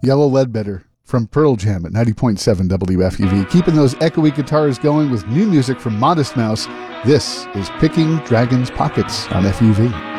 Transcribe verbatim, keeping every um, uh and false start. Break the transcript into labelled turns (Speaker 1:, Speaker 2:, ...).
Speaker 1: Yellow Ledbetter from Pearl Jam at ninety point seven W F U V. Keeping those echoey guitars going with new music from Modest Mouse. This is Picking Dragon's Pockets on F U V.